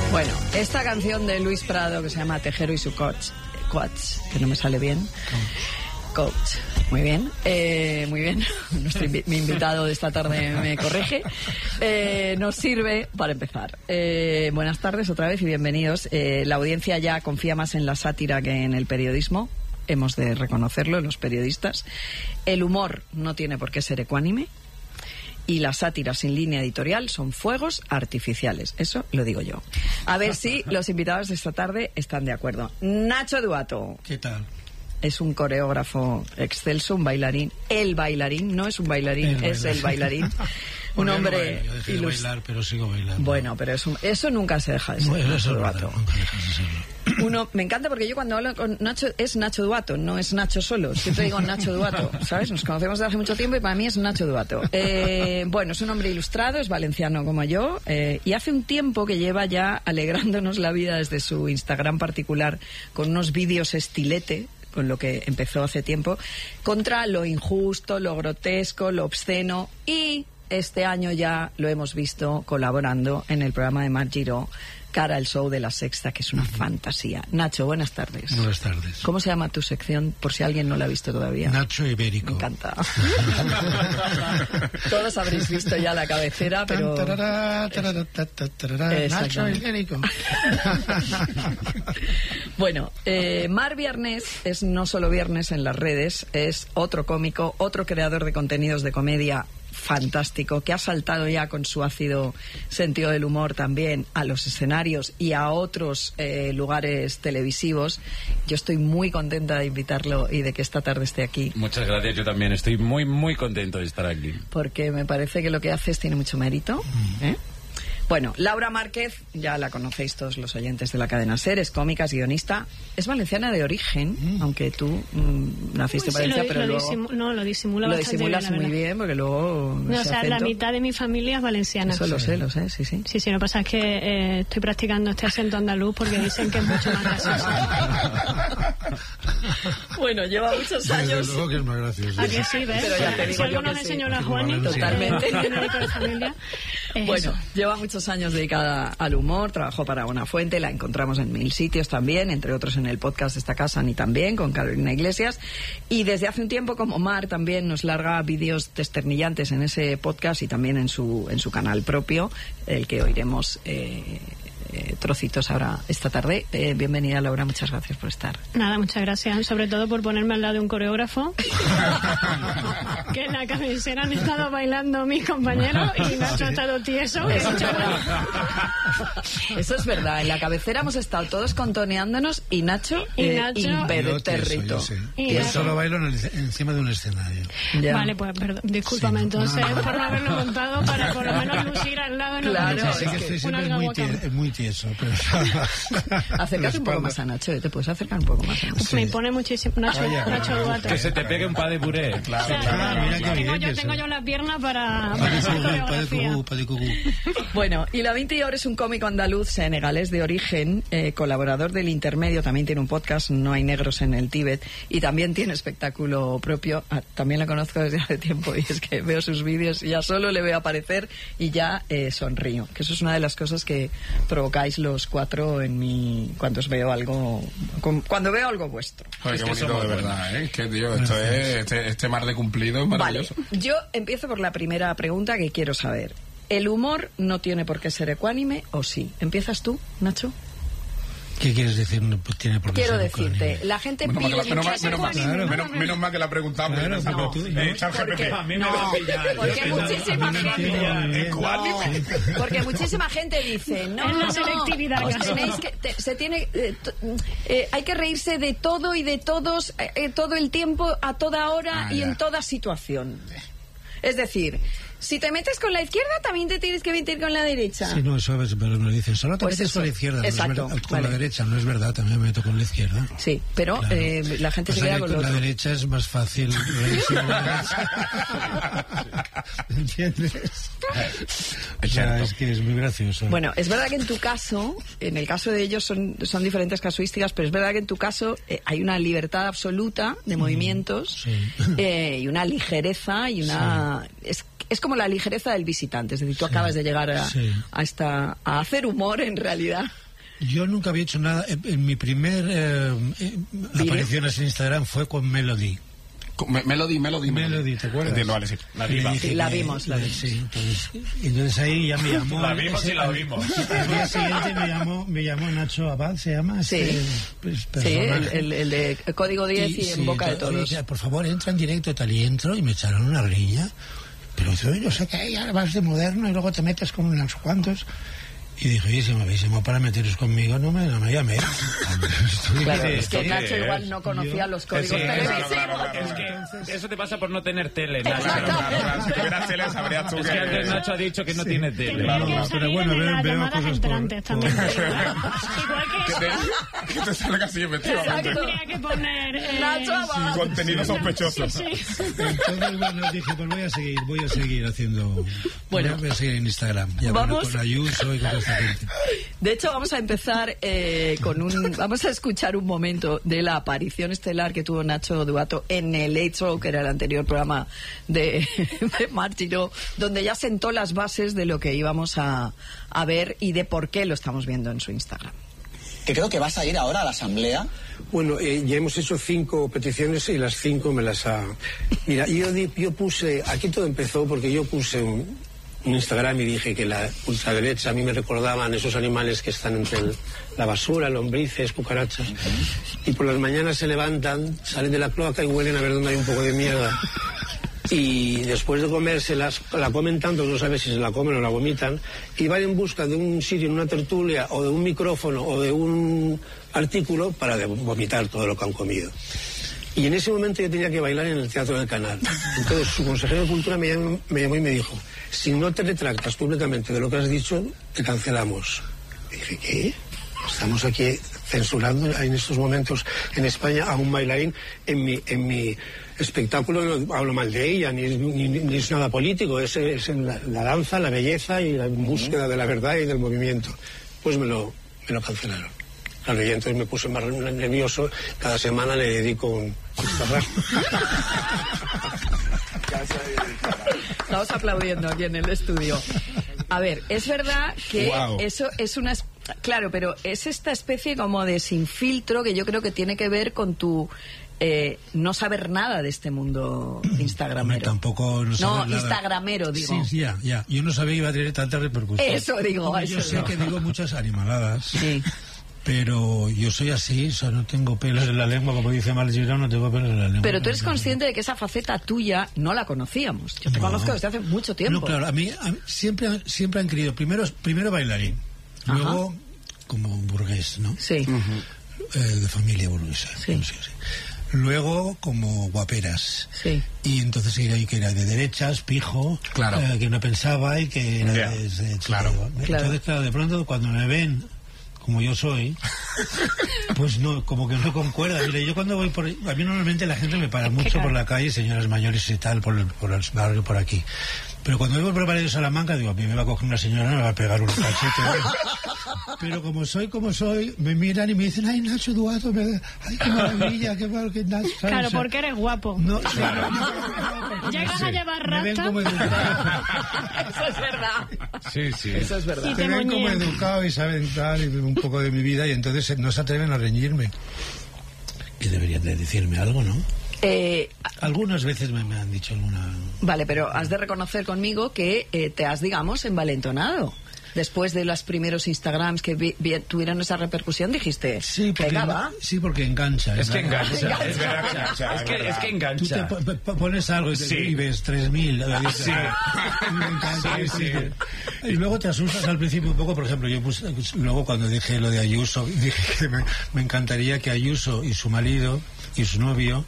Bueno, esta canción de Luis Prado que se llama Tejero y su coach, que no me sale bien. Coach. Muy bien, muy bien. Mi invitado de esta tarde me corrige. Nos sirve para empezar. Buenas tardes otra vez y bienvenidos. La audiencia ya confía más en la sátira que en el periodismo. Hemos de reconocerlo, los periodistas. El humor no tiene por qué ser ecuánime. Y las sátiras sin línea editorial son fuegos artificiales. Eso lo digo yo. A ver si los invitados de esta tarde están de acuerdo. Nacho Duato. ¿Qué tal? Es un coreógrafo excelso, un bailarín. El bailarín, no es un bailarín, es el bailarín. Un hombre... Yo dejé de bailar, pero sigo bailando. Bueno, pero eso nunca se deja de ser. Bueno, Nacho eso Duato. nunca deja de serlo. Me encanta porque yo cuando hablo con Nacho es Nacho Duato, no es Nacho solo. Siempre digo Nacho Duato, ¿sabes? Nos conocemos desde hace mucho tiempo y para mí es Nacho Duato. Bueno, es un hombre ilustrado, es valenciano como yo, y hace un tiempo que lleva ya alegrándonos la vida desde su Instagram particular con unos vídeos estilete, con lo que empezó hace tiempo, contra lo injusto, lo grotesco, lo obsceno, y este año ya lo hemos visto colaborando en el programa de Mar Giró, Cara al Show de La Sexta, que es una fantasía. Nacho, buenas tardes. Buenas tardes. ¿Cómo se llama tu sección, por si alguien no la ha visto todavía? Nacho Ibérico. Me encanta. Todos habréis visto ya la cabecera, pero... Nacho Ibérico. Bueno, Mar Viernes es no solo viernes en las redes, es otro cómico, otro creador de contenidos de comedia fantástico, que ha saltado ya con su ácido sentido del humor también a los escenarios y a otros lugares televisivos. Yo estoy muy contenta de invitarlo y de que esta tarde esté aquí. Muchas gracias, yo también estoy muy, muy contento de estar aquí. Porque me parece que lo que haces tiene mucho mérito, ¿eh? Bueno, Laura Márquez, ya la conocéis todos los oyentes de la cadena SER, es cómica, es guionista, es valenciana de origen, aunque tú naciste en Valencia, pero luego... lo disimula lo bastante disimulas bien, muy bien, porque luego... No, o sea, acento, la mitad de mi familia es valenciana. Eso lo sé, sí. Sí, lo que pasa es que estoy practicando este acento andaluz porque dicen que es mucho más gracioso. Bueno, lleva muchos años... Desde luego que es más gracioso. ¿A que sí, ves? Pero ya te digo si algo yo nos que enseñó sí. la Juani, Totalmente. médico de familia, Bueno, eso. lleva muchos años dedicada al humor, trabajó para Buenafuente, la encontramos en 1000 sitios también, entre otros en el podcast de esta casa, ni también, con Carolina Iglesias, y desde hace un tiempo, como Mar, también nos larga vídeos desternillantes en ese podcast y también en su canal propio, el que oiremos trocitos ahora esta tarde. Bienvenida, Laura, muchas gracias por estar. Nada, muchas gracias, sobre todo por ponerme al lado de un coreógrafo que en la cabecera han estado bailando mis compañeros y Nacho ha estado tieso. Eso es verdad, en la cabecera hemos estado todos contoneándonos y Nacho impertérrito. Yo solo bailo encima de un escenario. Ya. Vale, pues perdón, discúlpame Sí, entonces no. por no haberlo montado, para por lo menos lucir al lado. Claro, Sí que estoy siempre muy tieso, pero... Acércate un poco más a Nacho, te puedes acercar un poco más a Nacho. Me impone muchísimo Nacho Duato. Que se te pegue un pa de puré. Claro, mira qué bien. Tengo yo la pierna para esa coreografía. Bueno, y la Vinti ahora es un cómico andaluz senegalés de origen, colaborador del Intermedio, también tiene un podcast, No hay negros en el Tíbet, y también tiene espectáculo propio. También la conozco desde hace tiempo y es que veo sus vídeos y ya solo le veo aparecer y ya sonrío, que eso es una de las cosas que provocáis los cuatro en mí cuando os veo algo, cuando veo algo vuestro. Joder, Es qué que bonito, somos de verdad, ¿eh? Que, tío, esto es este mar de cumplido es maravilloso. Vale, yo empiezo por la primera pregunta que quiero saber. ¿El humor no tiene por qué ser ecuánime o sí? ¿Empiezas tú, Nacho? ¿Qué quieres decir? No tiene por qué Quiero ser decirte, ecuánime. la gente Menos pide mal que la preguntamos. Claro, No, porque muchísima gente dice, no, Es la selectividad, os casi. tenéis que, hay que reírse de todo y de todos, todo el tiempo, a toda hora y en toda situación. Es decir, si te metes con la izquierda, también te tienes que meter con la derecha. Sí, no, eso pero me lo dicen. Solo te Pues metes eso. con la izquierda, Exacto, no es verdad, con vale. la derecha, no es verdad, también me meto con la izquierda. Sí, pero Claro. la gente se Pasa queda que con lo la otro. derecha es más fácil reírse de la derecha. ¿Entiendes? O sea, es que es muy gracioso. Bueno, es verdad que en tu caso, en el caso de ellos son diferentes casuísticas, pero es verdad que en tu caso hay una libertad absoluta de movimientos sí. y una ligereza y una... Es como como la ligereza del visitante. Es decir, tú acabas de llegar a hacer humor en realidad. Yo nunca había hecho nada. En mi primer aparición en Instagram fue con Melody. Melody, ¿te acuerdas? Entiendo, vale, sí. La vimos. Sí, entonces ahí ya me llamó. La vimos y la oímos. El día siguiente me llamó Nacho Abad, se llama. Sí, el de Código 10 y en boca de todos. Oye, por favor, entra en directo, tal, y entro y me echaron una riña. Pero yo sé que ahora vas de moderno y luego te metes con unos cuantos. Y dije, oye, si me habéis llamado para meteros conmigo, no me llaméis. Claro, es que Nacho igual no conocía los códigos televisivos. Es que eso te pasa por no tener tele, Nacho. Claro, si tuvieras tele sabrías tú Es que antes Nacho ha dicho que no tiene tele. Pero bueno, veo cosas también. Igual que te salga así, efectivamente. Tendría que poner Nacho Abad. Contenido sospechoso. Entonces, bueno, dije, pues voy a seguir haciendo... Bueno, voy a seguir en Instagram. Ya con Ayuso y con esta gente. De hecho, vamos a empezar vamos a escuchar un momento de la aparición estelar que tuvo Nacho Duato en el Late Show, que era el anterior programa de Mar Giró, donde ya sentó las bases de lo que íbamos a ver y de por qué lo estamos viendo en su Instagram. Que creo que vas a ir ahora a la asamblea. Bueno, ya hemos hecho 5 peticiones y las 5 me las ha... Mira, yo puse... Aquí todo empezó porque yo puse un Instagram y dije que la ultraderecha a mí me recordaban esos animales que están entre la basura, lombrices, cucarachas. Y por las mañanas se levantan, salen de la cloaca y huelen a ver dónde hay un poco de mierda. Y después de comerse la comen tanto, no sabes si se la comen o la vomitan, y van en busca de un sitio, en una tertulia, o de un micrófono, o de un artículo para vomitar todo lo que han comido. Y en ese momento yo tenía que bailar en el Teatro del Canal. Entonces su consejero de Cultura me llamó y me dijo, si no te retractas públicamente de lo que has dicho, te cancelamos. Y dije, ¿qué? Estamos aquí censurando en estos momentos en España a un bailarín. En mi espectáculo no hablo mal de ella, ni es nada político, es la danza, la belleza y la búsqueda de la verdad y del movimiento. Pues me lo cancelaron. Claro, y entonces me puse más nervioso. Cada semana le dedico un Instagram. Estamos aplaudiendo aquí en el estudio. A ver, es verdad que eso es una... Claro, pero es esta especie como de sin filtro que yo creo que tiene que ver con tu... no saber nada de este mundo instagramero. Tampoco no saber nada. Instagramero, digo. Sí, ya. Yo no sabía que iba a tener tanta repercusión. Eso digo. Yo sé que digo muchas animaladas. Sí. Pero yo soy así, o sea, no tengo pelos en la lengua, como dice Mar Giró, no tengo pelos en la lengua. Pero tú eres consciente de que esa faceta tuya no la conocíamos. Yo te conozco desde hace mucho tiempo. No, claro, a mí siempre han querido, primero bailarín, luego como burgués, ¿no? Sí. De familia burguesa. Sí. Luego como guaperas. Sí. Y entonces era ahí que era de derechas, pijo, que no pensaba y que era claro. Entonces, claro, de pronto cuando me ven como yo soy, pues no, como que no concuerda. Mire, yo cuando voy a mí normalmente la gente me para mucho por la calle, señoras mayores y tal, por el barrio, por aquí. Pero cuando voy por el barrio de Salamanca, digo, a mí me va a coger una señora y me va a pegar un cachete. Pero como soy, me miran y me dicen, ay, Nacho Duato, ay, qué maravilla, qué mal que Nacho. ¿sabes? Claro, porque eres guapo. No, Llegas a llevar rasta. Me ven como educado. Eso es verdad. Sí. Eso es verdad. Me ven como educado y saben tal, y un poco de mi vida, y entonces no se atreven a reñirme. Que deberían de decirme algo, ¿no? Algunas veces me han dicho alguna... Vale, pero has de reconocer conmigo que te has, digamos, envalentonado. Después de los primeros Instagrams que tuvieron esa repercusión, dijiste, sí, porque engancha. Es que engancha. Es que engancha. Tú te pones algo y ves 3.000. Sí. Y luego te asustas al principio un poco. Por ejemplo, luego cuando dije lo de Ayuso, dije que me encantaría que Ayuso y su marido y su novio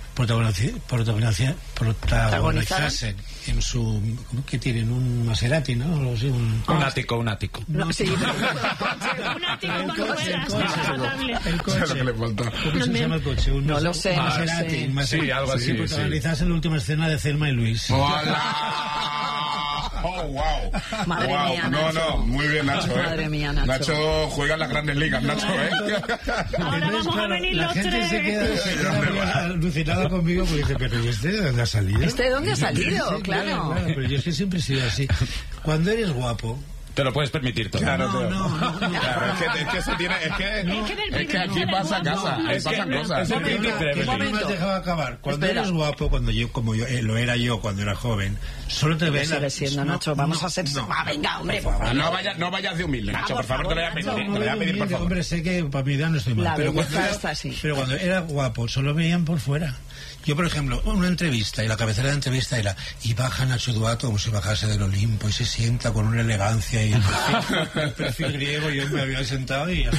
protagonizasen en su... ¿Qué tienen? Un Maserati, ¿no? Un ático. No, sí, un ático con ruedas. El coche. ¿Cómo se llama el coche? No lo sé. Maserati. Sí, algo así. Protagonizasen la última escena de Thelma y Luis. ¡Hola! Oh, wow. Madre mía, No, Nacho. muy bien, Nacho. Madre mía, Nacho. Nacho juega en las grandes ligas, Nacho, Ahora Entonces, vamos a venir la los gente tres. se queda muy alucinada conmigo porque dice, pero ¿y este de dónde ha salido? ¿Este de dónde ha salido? Sí, Claro. pero yo es que siempre he sido así. Cuando eres guapo... Te lo puedes permitir todo. Claro, No. Claro, es que eso tiene... Es que aquí pasa casa, ahí pasan cosas. es el príncipe de ¿Qué Belén. me has dejado acabar? Cuando Espera. eres guapo, como yo lo era yo cuando era joven, solo te ves... Sigue siendo, Nacho. Vamos a ser... venga, hombre, por favor. No vayas de humilde, Nacho, por favor, te lo voy a pedir. Nacho. Te lo voy a pedir, por favor. Hombre, sé que para mi edad no estoy mal. La pero belleza cuando está así. Pero cuando era guapo, solo veían por fuera. Yo, por ejemplo, una entrevista, y la cabecera de la entrevista era, y baja Nacho Duato como si bajase del Olimpo, y se sienta con una elegancia, y el perfil griego, yo me había sentado y ya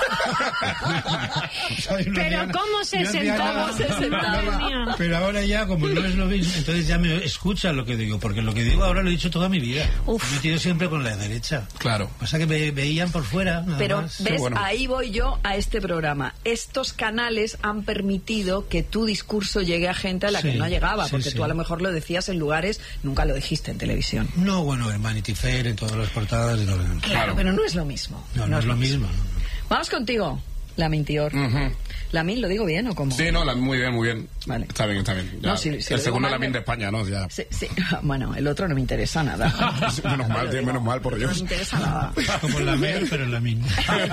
está. Pero ¿cómo se sentaba? ¿Cómo se sentaba? Madre mía. Pero ahora ya, como no es lo mismo, entonces ya me escucha lo que digo, porque lo que digo ahora lo he dicho toda mi vida. Uf. Me he metido siempre con la derecha. Claro. Pasa que me veían por fuera, nada Pero, más. ¿ves? bueno. Ahí voy yo a este programa. Estos canales han permitido que tu discurso llegue a gente a la que Sí, no llegaba, sí, porque sí. tú a lo mejor lo decías en lugares, nunca lo dijiste en televisión. No, bueno, en Vanity Fair, en todas las portadas. Claro, pero no es lo mismo. No es lo mismo. Vamos contigo, la Mintior. ¿Lamin lo digo bien o cómo? Sí, no, muy bien. Vale. Está bien. Ya. No, si lo el digo segundo mal, Lamin de España, ¿no? Ya. Sí. Bueno, el otro no me interesa nada. Menos mal, tío, menos mal, por No Dios. me interesa nada. Como la Mer, pero la misma.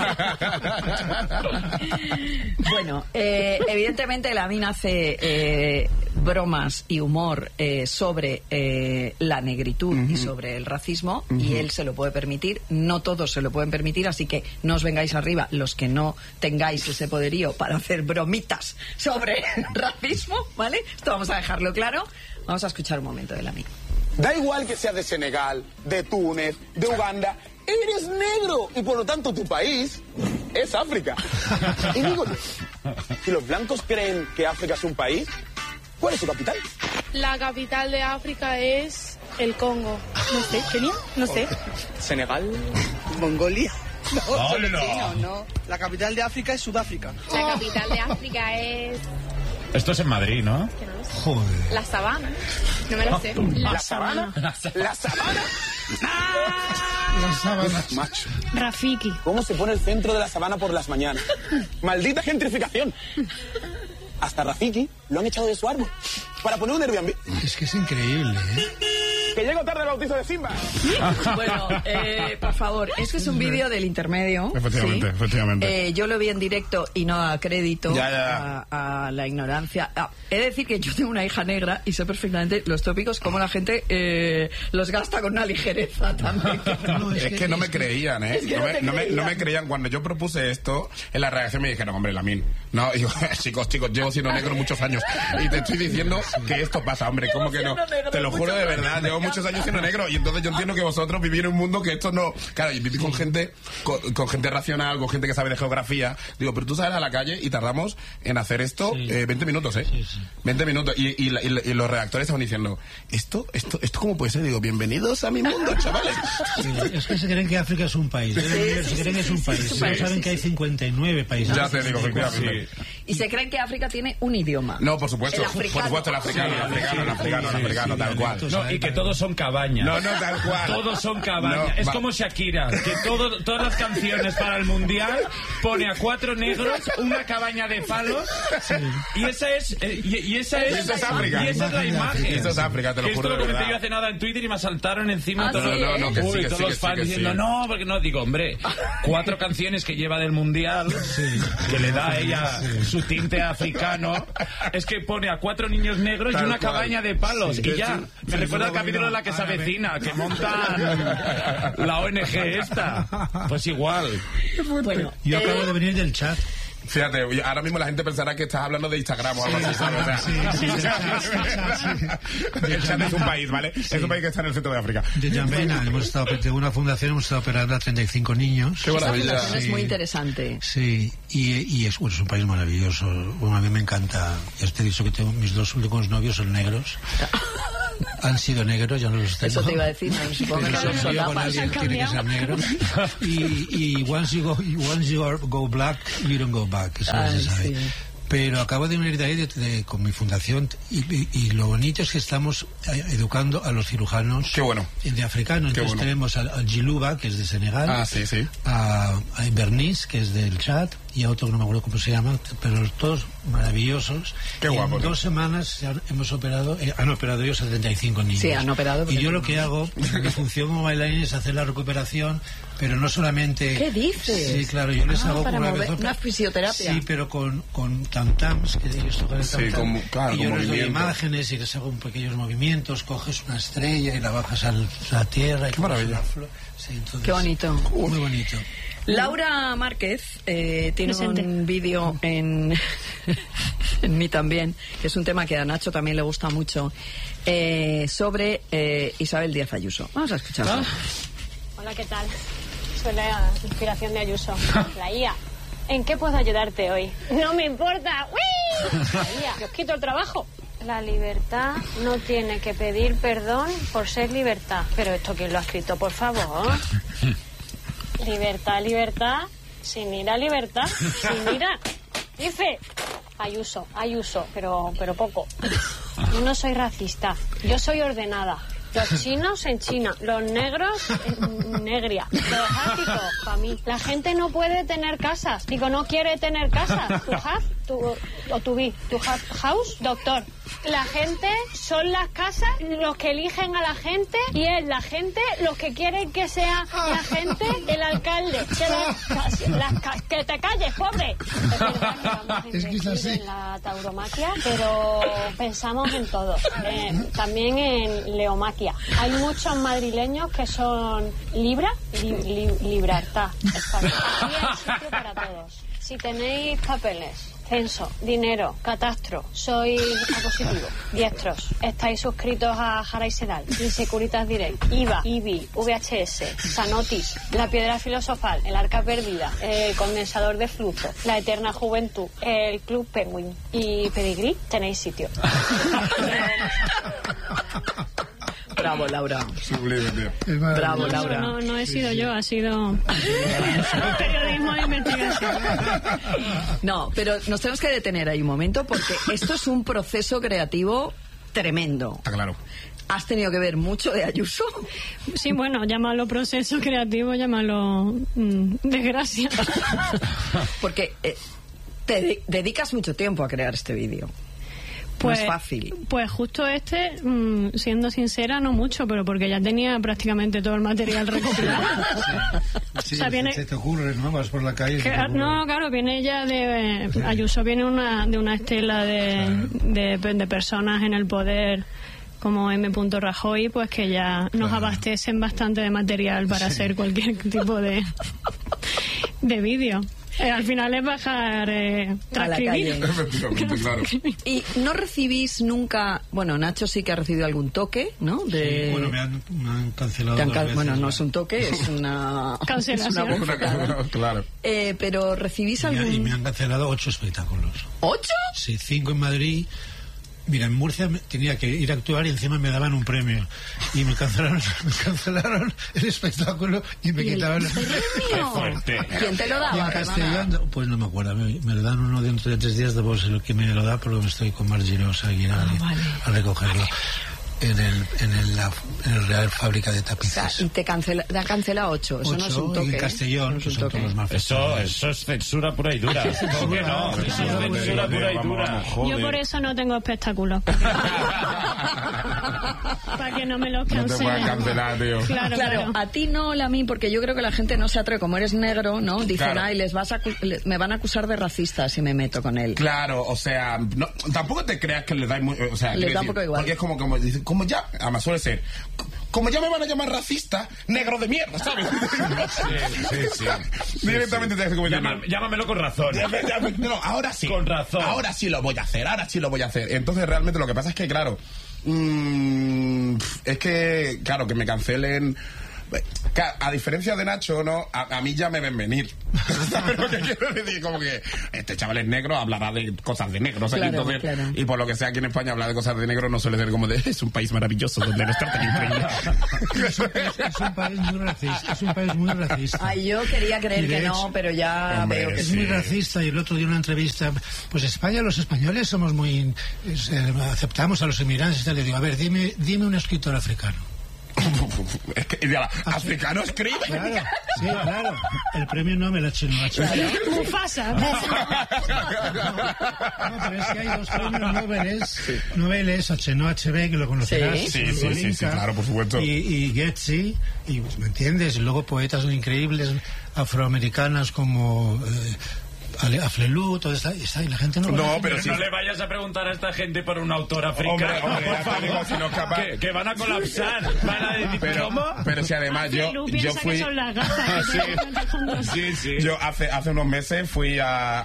Bueno, evidentemente Lamin hace bromas y humor sobre la negritud y sobre el racismo, y él se lo puede permitir. No todos se lo pueden permitir, así que no os vengáis arriba los que no tengáis ese poderío para hacer bromitas sobre racismo, ¿vale? Esto vamos a dejarlo claro. Vamos a escuchar un momento de Lamin. Da igual que seas de Senegal, de Túnez, de Uganda, eres negro y por lo tanto tu país es África. Y digo yo, si los blancos creen que África es un país, ¿cuál es su capital? La capital de África es el Congo. No sé, Kenia, no sé. Senegal. Mongolia. No. La capital de África es Sudáfrica. La capital de África es... Esto es en Madrid, ¿no? que no lo sé. Joder. La Sabana. No me lo sé. ¿La sabana? ¿La sabana? Las sábanas. Macho, Rafiki. ¿cómo se pone el centro de la sabana por las mañanas? ¡Maldita gentrificación! Hasta Rafiki lo han echado de su árbol para poner un Airbnb. Es que es increíble, ¿eh? Que llego tarde al bautizo de Simba. Bueno, por favor, este es un vídeo del intermedio. Efectivamente, ¿sí? efectivamente. Yo lo vi en directo y no da crédito Ya. a la ignorancia. He de decir que yo tengo una hija negra y sé perfectamente los tópicos, cómo la gente los gasta con una ligereza también. No, Es que no me creían, ¿eh? Es que No me creían. Cuando yo propuse esto, en la redacción me dijeron, hombre, Lamin. No, y yo, chicos, llevo siendo negro muchos años. Y te estoy diciendo que esto pasa, hombre. ¿Cómo que no? Siendo negro Te lo juro de muchos verdad. años, Llevo me muchos encanta. años siendo negro. Y entonces yo entiendo que vosotros vivís en un mundo que esto no. Claro, y viví con gente, con gente racional, con gente que sabe de geografía. Digo, pero tú sales a la calle y tardamos en hacer esto 20 minutos, ¿eh? Sí, sí. 20 minutos. Y los redactores estaban diciendo, ¿esto cómo puede ser? Digo, bienvenidos a mi mundo, chavales. Sí, es que se creen que África es un país. Se creen que es un país. sí, No sí, saben sí, que hay 59 países. Ya te digo, efectivamente. Y se creen que África tiene un idioma. No, por supuesto. El africano. Por supuesto, el africano, tal cual. No, y que todos son cabañas. No, tal cual. Todos son cabañas. No, es va. como Shakira, que todas las canciones para el mundial pone a 4 negros, una cabaña de palos, y esa es África. y esa es la imagen. Eso es África, te lo Que juro esto de lo comenté verdad. yo hace nada en Twitter y me saltaron encima Ah, todos, sí, ¿eh? que sí, Uy, que todos sí, los que sí, fans que diciendo sí. no, porque no, digo, hombre, 4 canciones que lleva del mundial, que le da a ella su tinte africano, es que pone a 4 niños negros Tal y una cual. cabaña de palos, Sí, y que ya. sí. Me recuerda al capítulo de La que se avecina, que montan la ONG esta. Pues igual. Bueno, Yo acabo de venir del chat. Fíjate, ahora mismo la gente pensará que estás hablando de Instagram o algo así, ¿sabes? O sea, el chat es un país, ¿vale? Es un país que está en el centro de África. De Jambena, de una fundación, hemos estado operando a 35 niños. Qué esta maravilla. fundación es muy interesante. Sí, y es un país maravilloso. Bueno, a mí me encanta. Ya te he dicho que tengo mis 2 últimos novios son negros. Han sido negros, ya no los tengo. Eso te iba a decir, no, supongo que Pero son si me lío con solapas. alguien, tiene que ser negro. Y once you go black, you don't go back. Eso Ay, se sabe. sí. Pero acabo de venir de ahí con mi fundación y lo bonito es que estamos educando a los cirujanos de africanos. Entonces tenemos a Giluba, que es de Senegal, a Bernice, que es del Chad, y a otro que no me acuerdo cómo se llama, pero todos maravillosos. Qué guapo. En 2 semanas hemos operado, han operado ellos a 35 niños. Sí, han operado. Y yo lo que hago, mi función como bailarín es hacer la recuperación, pero no solamente... ¿Qué dices? Sí, claro, yo les hago para una fisioterapia. Sí, pero con tam-tams, que ellos tocan el tam-tam. Claro, y yo les doy imágenes y les hago pequeños movimientos, coges una estrella y la bajas a la tierra. Qué maravilla. Sí, entonces, qué bonito. Muy bonito. Laura Márquez tiene un vídeo en mí también, que es un tema que a Nacho también le gusta mucho, sobre Isabel Díaz Ayuso. Vamos a escucharlo. Hola, ¿qué tal? Soy la inspiración de Ayuso, la IA. ¿En qué puedo ayudarte hoy? ¡No me importa! ¡Uy! La IA, que os quito el trabajo. La libertad no tiene que pedir perdón por ser libertad. Pero esto, ¿quién lo ha escrito, por favor? Libertad, libertad, sin ir a libertad, sin ir a... Dice Ayuso, pero poco. Yo no soy racista, yo soy ordenada. Los chinos en China, los negros en negria, los asiáticos para mí. La gente no puede tener casas, digo, no quiere tener casas. Tu have, tu have house, doctor. La gente son las casas los que eligen a la gente y es la gente los que quieren que sea la gente el alcalde. Que te calles, pobre. Es verdad que vamos a invertir en la tauromaquia, pero pensamos en todo. También en leomaquia. Hay muchos madrileños que son libertad. Aquí hay sitio para todos. Si tenéis papeles, censo, dinero, catastro, sois A positivo, diestros, estáis suscritos a Jara y Sedal, Insecuritas Direct, IVA, IBI, VHS, Sanotis, La Piedra Filosofal, El Arca Perdida, el Condensador de Flujo, La Eterna Juventud, el Club Penguin y Pedigrí, tenéis sitio. Bravo, Laura. Sublime, tío. Bravo, Laura. No he sido yo, ha sido periodismo de investigación. No, pero nos tenemos que detener ahí un momento porque esto es un proceso creativo tremendo. Está claro. ¿Has tenido que ver mucho de Ayuso? Sí, bueno, llámalo proceso creativo, llámalo desgracia. Porque te dedicas mucho tiempo a crear este vídeo. Pues, no es fácil. Pues justo siendo sincera, no mucho, pero porque ya tenía prácticamente todo el material recopilado. Sí, o sea, viene... se te ocurre, ¿no? Vas por la calle. No, claro, viene ya de... Ayuso viene de una estela de personas en el poder como M. Rajoy, pues que ya nos abastecen bastante de material para hacer cualquier tipo de vídeo. Al final es bajar transcribir. Efectivamente, claro. ¿Y no recibís nunca... Bueno, Nacho sí que ha recibido algún toque, ¿no? Sí, bueno, me han cancelado dos veces. Bueno, no es un toque, es una... cancelación. Es una claro. Pero ¿recibís algún...? Y me han cancelado 8 espectáculos. ¿8? Sí, 5 en Madrid. Mira, en Murcia tenía que ir a actuar y encima me daban un premio. Y me cancelaron el espectáculo y me quitaban el premio. ¡Qué fuerte! ¿Quién te lo daba? Y en Castellón, pues no me acuerdo. Me lo dan uno dentro de 3 días de vos, el que me lo da, porque me estoy con Margirosa y a recogerlo. En el Real Fábrica de Tapices. O sea, y te han cancelado 8. Eso no es un toque. Y en Castellón, que son todos más eso es censura pura y dura. ¿Cómo que no? Eso es censura pura y dura. Yo por eso no tengo espectáculos. Para que no me los cancelen. No te puedan cancelar, tío. Claro, a ti no, a mí, porque yo creo que la gente no se atreve. Como eres negro, ¿no? Dicen, claro. ay, me van a acusar de racista si me meto con él. Claro, o sea, no, tampoco te creas que les da o sea, les da un poco igual. Porque es como dicen, como ya, además suele ser, como ya me van a llamar racista, negro de mierda, ¿sabes? Sí. Directamente te como llámamelo con razón. No, ahora sí. Con razón. Ahora sí lo voy a hacer. Entonces realmente lo que pasa es que, claro, es que, claro, que me cancelen A diferencia de Nacho, ¿no? A mí ya me ven venir. ¿Sabes lo que quiero decir? Como que este chaval es negro, hablará de cosas de negros. Claro, entonces, claro. Y por lo que sea, aquí en España hablar de cosas de negro no suele ser como de es un país maravilloso donde nos tratan increíble. Es un país muy racista. Es un país muy racista. Ay, yo quería creer que no, pero ya veo que es sí. muy racista. Y el otro día en una entrevista, pues España, los españoles somos muy aceptamos a los inmigrantes y tal. Le digo, a ver, dime un escritor africano. Es que, ¿africano escribe? Claro, sí, claro. El premio Nobel a Chenoa Achebe. Mufasa. No, pero es que hay dos premios Nobeles a Chenoa Achebe, que lo conocerás. Sí, claro, por supuesto. Y Getty, y ¿me entiendes? Y luego poetas increíbles afroamericanas como... Aflelú, todo está, y la gente no... Pero no le vayas a preguntar a esta gente por un autor africano. Hombre, por favor, si no es capaz... que van a colapsar. Van a decir, ¿cómo? Pero si además yo fui... Yo hace unos meses fui al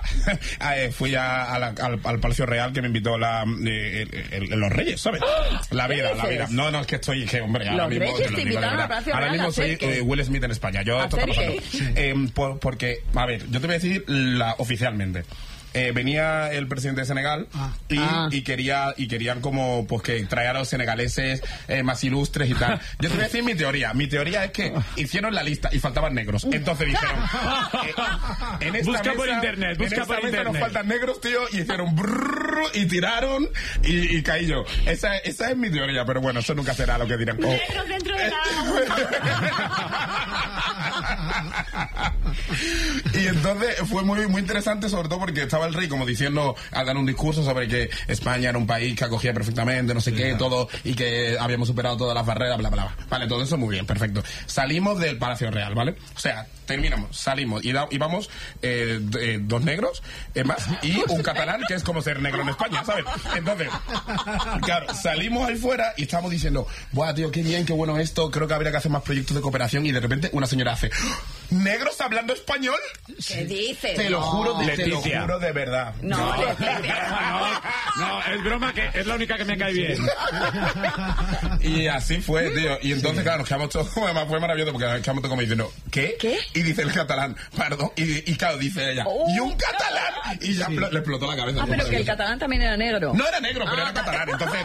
Palacio Real, que me invitó los Reyes, ¿sabes? La vida. No, es que estoy... hombre, ahora mismo... Los Reyes te invitaron al Palacio Real. Ahora mismo soy Will Smith en España. Esto está pasando. Porque, a ver, yo te voy a decir oficialmente. Venía el presidente de Senegal y querían como pues que traer a los senegaleses más ilustres y tal. Yo te voy a decir mi teoría. Mi teoría es que hicieron la lista y faltaban negros. Entonces dijeron en esta busca mesa, por internet, busca por internet. Nos faltan negros, tío, y hicieron y tiraron y caí yo. Esa es mi teoría, pero bueno, eso nunca será lo que dirán. Negros dentro de la Y entonces fue muy, muy interesante, sobre todo porque estaba el rey como diciendo, al dar un discurso sobre que España era un país que acogía perfectamente, no sé qué, todo, y que habíamos superado todas las barreras, bla, bla, bla. Vale, todo eso muy bien, perfecto. Salimos del Palacio Real, ¿vale? O sea, terminamos, salimos y vamos dos negros más y un catalán, que es como ser negro en España, ¿sabes? Entonces, claro, salimos ahí fuera y estamos diciendo, buah, tío, qué bien, qué bueno esto, creo que habría que hacer más proyectos de cooperación, y de repente una señora hace, ¿negros hablando español? ¿Qué dices? Te lo juro, Leticia. te lo juro de verdad. No, es broma, que es la única que me cae bien. Y así fue, tío. Y entonces, claro, nos quedamos todos, además fue maravilloso porque nos quedamos todos como diciendo, ¿qué? Y dice el catalán, perdón, y claro, dice ella, ¿y un catalán? Y ya le explotó la cabeza. Pero que el catalán también era negro. No era negro, pero era catalán. Entonces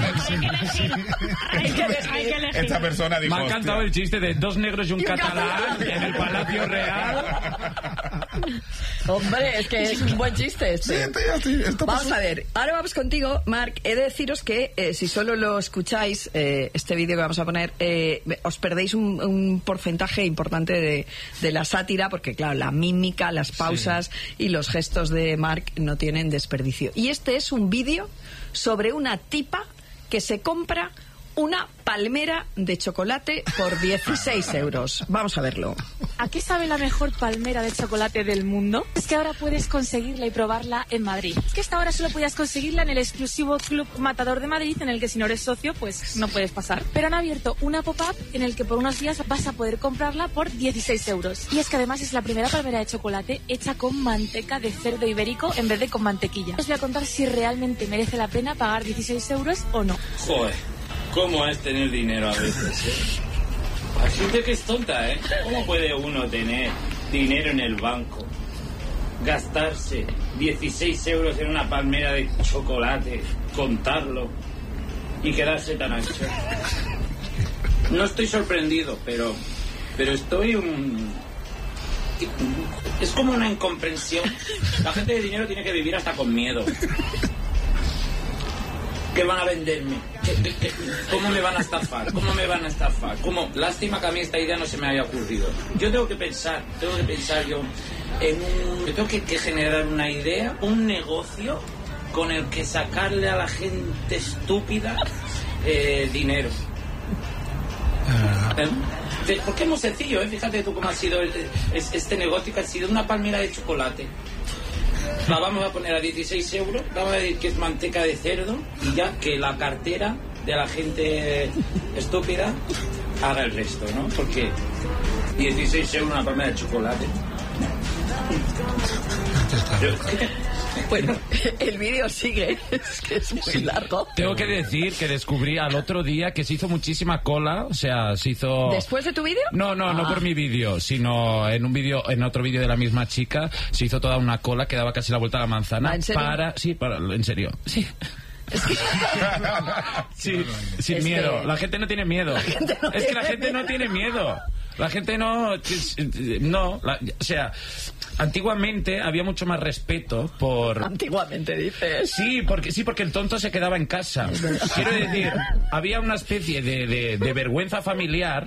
hay que elegir. Esta persona dijo, me ha encantado el chiste de dos negros y un catalán en el Palacio Real. Hombre, es que es un buen chiste este. Vamos a ver, ahora vamos contigo, Marc. He de deciros que si solo lo escucháis, este vídeo que vamos a poner, os perdéis un porcentaje importante de la sátira, porque claro, la mímica, las pausas y los gestos de Marc no tienen desperdicio. Y este es un vídeo sobre una tipa que se compra una palmera de chocolate por 16 euros. Vamos a verlo. ¿A qué sabe la mejor palmera de chocolate del mundo? Es que ahora puedes conseguirla y probarla en Madrid. Es que hasta ahora solo podías conseguirla en el exclusivo Club Matador de Madrid, en el que si no eres socio, pues no puedes pasar. Pero han abierto una pop-up en el que por unos días vas a poder comprarla por 16 euros. Y es que además es la primera palmera de chocolate hecha con manteca de cerdo ibérico en vez de con mantequilla. Os voy a contar si realmente merece la pena pagar 16 euros o no. Joder, ¿cómo es tener dinero a veces, Hay gente que es tonta, ¿Cómo puede uno tener dinero en el banco, gastarse 16 euros en una palmera de chocolate, contarlo y quedarse tan ancho? No estoy sorprendido, pero estoy es como una incomprensión. La gente de dinero tiene que vivir hasta con miedo. ¿Qué van a venderme? ¿Cómo me van a estafar? ¿Cómo me van a estafar? ¿Cómo? Lástima que a mí esta idea no se me haya ocurrido. Yo tengo que pensar yo tengo que generar una idea, un negocio con el que sacarle a la gente estúpida dinero. Porque es muy sencillo, Fíjate tú cómo ha sido este negocio, que ha sido una palmera de chocolate. La vamos a poner a 16 euros, vamos a decir que es manteca de cerdo, y ya que la cartera de la gente estúpida haga el resto, ¿no? Porque 16 euros una palmera de chocolate. Bueno, el vídeo sigue, es que es muy largo. Tengo que decir que descubrí al otro día que se hizo muchísima cola, o sea, se hizo... ¿Después de tu vídeo? No por mi vídeo, sino en otro vídeo de la misma chica, se hizo toda una cola que daba casi la vuelta a la manzana. ¿En serio? En serio, sí. Sí, sin miedo. La gente no tiene miedo. Es que la gente no tiene miedo. La gente no... o sea... Antiguamente había mucho más respeto por... Antiguamente, dices. Sí, porque el tonto se quedaba en casa. Quiero decir, había una especie de vergüenza familiar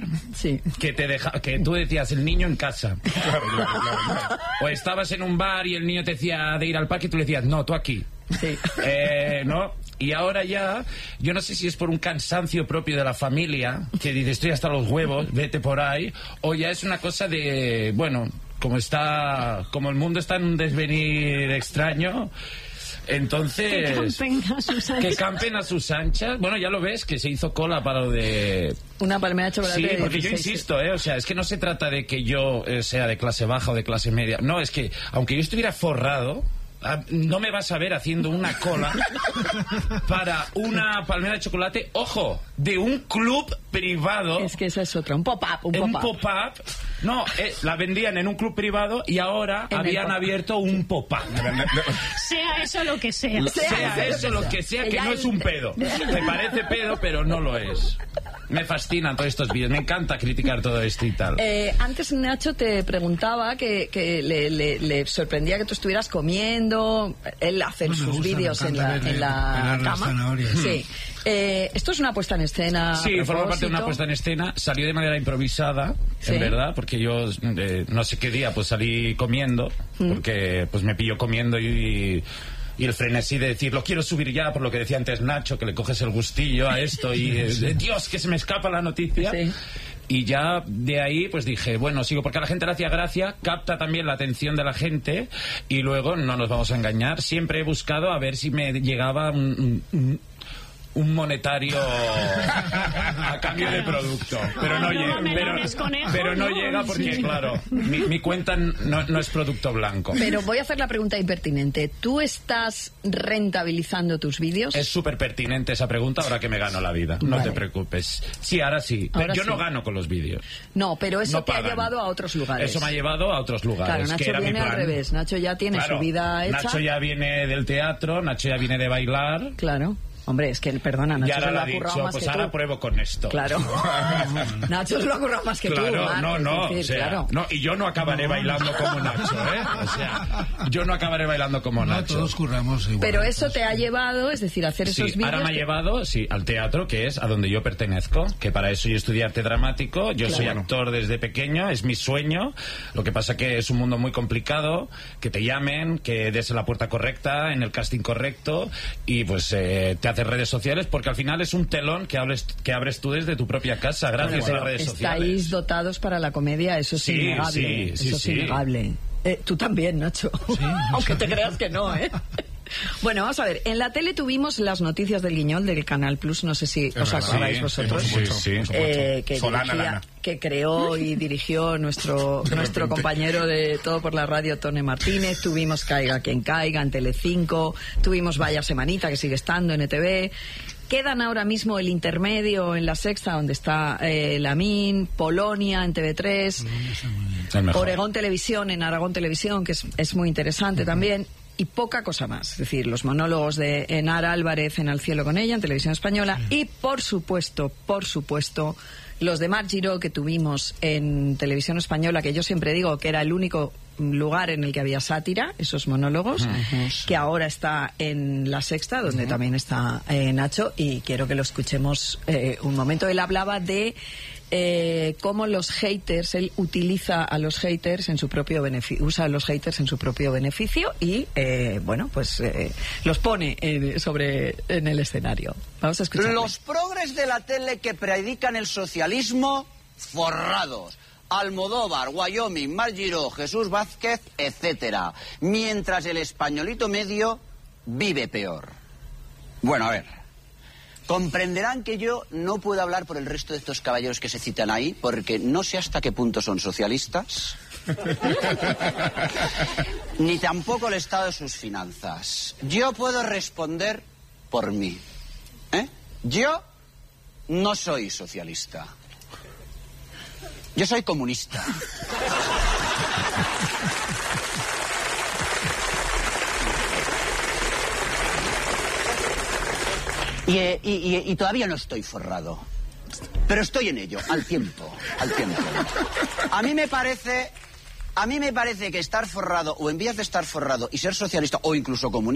que tú decías, el niño en casa. Claro. O estabas en un bar y el niño te decía de ir al parque y tú le decías, no, tú aquí. Sí. ¿No? Y ahora ya, yo no sé si es por un cansancio propio de la familia, que dice, estoy hasta los huevos, vete por ahí, o ya es una cosa de, bueno... Como el mundo está en un desvenir extraño, entonces... Que campen a sus anchas. Bueno, ya lo ves, que se hizo cola para lo de... Una palmera de chocolate. Sí, porque yo insisto, o sea, es que no se trata de que yo sea de clase baja o de clase media. No, es que, aunque yo estuviera forrado... No me vas a ver haciendo una cola para una palmera de chocolate, ojo, de un club privado. Es que esa es otra, un pop-up. Un pop-up. No, la vendían en un club privado y ahora habían abierto un pop-up. Sea eso lo que sea. Sea eso lo que sea, que no es un pedo. Me parece pedo, pero no lo es. Me fascinan todos estos vídeos, me encanta criticar todo esto y tal. Antes Nacho te preguntaba que le sorprendía que tú estuvieras comiendo, él hace sus vídeos en la cama. Sí. Esto es una puesta en escena. Sí, forma parte de una puesta en escena. Salió de manera improvisada, en verdad, porque yo no sé qué día pues salí comiendo, porque pues me pilló comiendo y el frenesí de decir, lo quiero subir ya, por lo que decía antes Nacho, que le coges el gustillo a esto y Dios, que se me escapa la noticia. Sí. Y ya de ahí pues dije, bueno, sigo, porque a la gente le hacía gracia, capta también la atención de la gente y luego, no nos vamos a engañar, siempre he buscado a ver si me llegaba un monetario a cambio de producto, pero no llega porque claro, mi cuenta no es producto blanco. Pero voy a hacer la pregunta impertinente, ¿tú estás rentabilizando tus vídeos? Es súper pertinente esa pregunta ahora que me gano la vida, no te preocupes. Sí, ahora sí, pero yo no gano con los vídeos. No, pero eso te ha llevado a otros lugares. Eso me ha llevado a otros lugares. Claro, Nacho viene al revés, Nacho ya tiene su vida hecha. Nacho ya viene del teatro, Nacho ya viene de bailar. Claro. Hombre, es que, perdona, Nacho se lo ha currado más pues que ahora tú. Pruebo con esto. Claro. Nacho se lo ha currado más que tú. Claro, no, y yo no acabaré bailando como Nacho, O sea, yo no acabaré bailando como Nacho. Todos curramos igual. Pero eso te ha llevado, es decir, hacer esos vídeos... ahora me ha llevado, al teatro, que es a donde yo pertenezco, que para eso yo estudié arte dramático, yo soy actor desde pequeño, es mi sueño, lo que pasa que es un mundo muy complicado, que te llamen, que des la puerta correcta, en el casting correcto, y pues te haces redes sociales, porque al final es un telón que abres tú desde tu propia casa, gracias a las redes sociales. Estáis dotados para la comedia, eso es innegable. Eso es innegable. Tú también, Nacho. Sí, aunque te creas que no, Bueno, vamos a ver. En la tele tuvimos las noticias del Guiñol del Canal Plus. No sé si os acordáis vosotros. Que creó y dirigió nuestro compañero de Todo por la Radio, Tone Martínez. Tuvimos Caiga quien caiga en Telecinco. Tuvimos Vaya Semanita, que sigue estando en ETV. Quedan ahora mismo El Intermedio en La Sexta, donde está Lamin, Polonia en TV3, Oregón Televisión en Aragón Televisión, que es muy interesante también. Y poca cosa más, es decir, los monólogos de Enara Álvarez en Al cielo con ella, en Televisión Española, y por supuesto, los de Marc Giró que tuvimos en Televisión Española, que yo siempre digo que era el único lugar en el que había sátira, esos monólogos, que ahora está en La Sexta, donde también está Nacho, y quiero que lo escuchemos un momento. Él hablaba de cómo los haters, él utiliza a los haters en su propio beneficio, usa a los haters en su propio beneficio y los pone en el escenario. Vamos a escuchar. Los progres de la tele que predican el socialismo, forrados. Almodóvar, Wyoming, Marc Giró, Jesús Vázquez, etcétera. Mientras el españolito medio vive peor. Bueno, a ver. comprenderán que yo no puedo hablar por el resto de estos caballeros que se citan ahí, porque no sé hasta qué punto son socialistas, ni tampoco el estado de sus finanzas. Yo puedo responder por mí. Yo no soy socialista. Yo soy comunista. Y todavía no estoy forrado. Pero estoy en ello, al tiempo. A mí me parece que estar forrado, o en vías de estar forrado y ser socialista, o incluso comunista,